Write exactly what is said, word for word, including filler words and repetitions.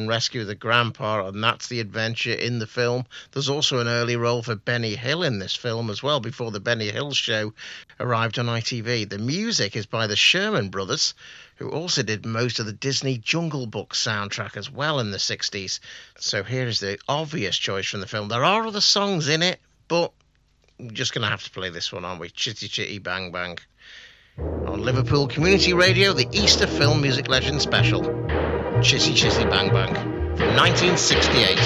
and rescue the grandpa, and that's the adventure in the film. There's also an early role for Benny Hill in this film as well, before the Benny Hill Show arrived on I T V. The music is by the Sherman Brothers, who also did most of the Disney Jungle Book soundtrack as well in the sixties. So here is the obvious choice from the film. There are other songs in it, but we're just going to have to play this one, aren't we? Chitty Chitty Bang Bang. On Liverpool Community Radio, the Easter Film Music Legend Special. Chitty Chitty Bang Bang from nineteen sixty-eight.